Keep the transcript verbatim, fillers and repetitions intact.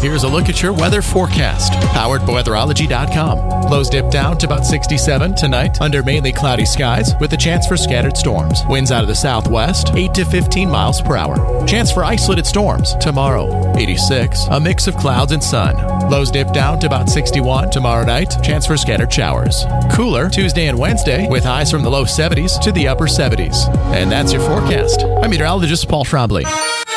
Here's a look at your weather forecast, powered by weatherology dot com. Lows dip down to about sixty-seven tonight under mainly cloudy skies with a chance for scattered storms. Winds out of the southwest, eight to fifteen miles per hour. Chance for isolated storms tomorrow, eighty-six, a mix of clouds and sun. Lows dip down to about sixty-one tomorrow night, chance for scattered showers. Cooler Tuesday and Wednesday with highs from the low seventies to the upper seventies. And that's your forecast. I'm meteorologist Paul Trombley.